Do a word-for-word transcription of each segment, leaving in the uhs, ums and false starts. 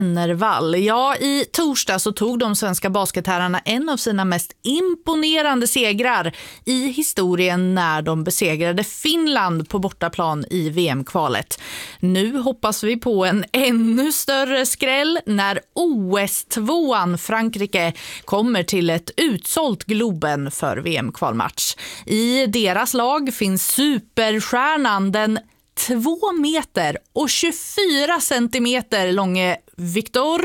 Nervall. Ja, i torsdag så tog de svenska basketherrarna en av sina mest imponerande segrar i historien när de besegrade Finland på bortaplan i V M-kvalet. Nu hoppas vi på en ännu större skräll när O S-tvåan Frankrike kommer till ett utsålt Globen för V M-kvalmatch. I deras lag finns superstjärnan, den två meter och tjugofyra centimeter långe Victor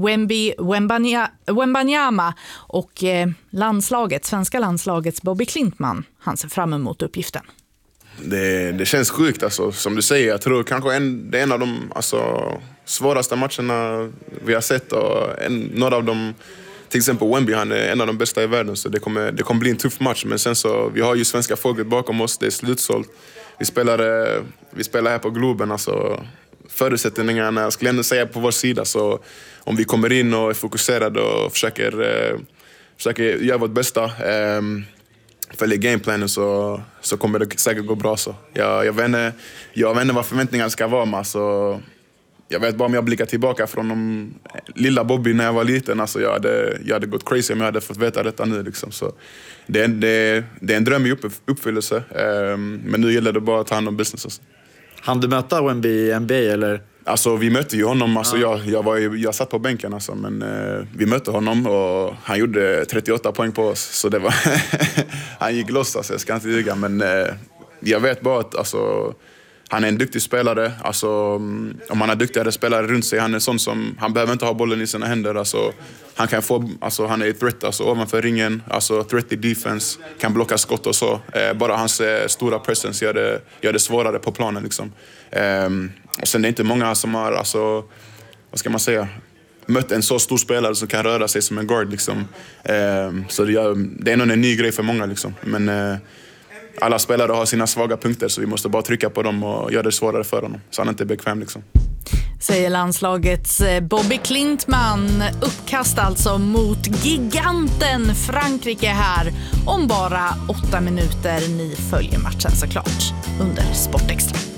Wembanyama och eh, landslaget, svenska landslagets Bobby Klintman. Han ser fram emot uppgiften. Det, det känns sjukt alltså, som du säger. Jag tror kanske en, det är en av de alltså, svåraste matcherna vi har sett. Och en, några av dem, till exempel Wemby, han är en av de bästa i världen. Så det kommer, det kommer bli en tuff match. Men sen så, vi har ju svenska folket bakom oss, det är slutsålt. Vi spelar, vi spelar här på Globen, alltså förutsättningarna, jag skulle ändå säga, på vår sida. Så om vi kommer in och är fokuserade och försöker, eh, försöker göra vårt bästa, eh, följer gameplanen, så, så kommer det säkert gå bra. Så. Jag, jag, vet inte, jag vet inte vad förväntningarna ska vara med. Så jag vet bara om jag blickar tillbaka från de lilla Bobby när jag var liten. Alltså jag, hade, jag hade gått crazy om jag hade fått veta detta nu. Liksom. Så det, är, det, det är en dröm i upp, uppfyllelse. Um, men nu gäller det bara att ta hand om business. Alltså. Han du möta Wemby i N B A eller? Alltså vi mötte ju honom. Alltså, ja. jag, jag, var, jag satt på bänken. Alltså, men uh, vi mötte honom och han gjorde trettioåtta poäng på oss. Så det var han gick loss, alltså, jag ska inte ljuga. Men uh, jag vet bara att... Alltså, han är en duktig spelare. Alltså, om han har duktigare spelare runt sig, han är en sån som, han behöver inte ha bollen i sina händer. Alltså, han kan få, alltså, han är ett threat alltså, ovanför ringen, alltså threat i defense, kan blocka skott och så. Eh, bara hans eh, stora presence gör det, gör det svårare på planen liksom. Eh, och sen det är inte många som har, alltså, vad ska man säga, mött en så stor spelare som kan röra sig som en guard liksom. Eh, så det, gör, det är nog en ny grej för många liksom. Men eh, alla spelare har sina svaga punkter, så vi måste bara trycka på dem och göra det svårare för honom. Så han är inte bekväm liksom. Säger landslagets Bobby Klintman. Uppkast alltså mot giganten Frankrike här om bara åtta minuter. Ni följer matchen såklart under Sportextra.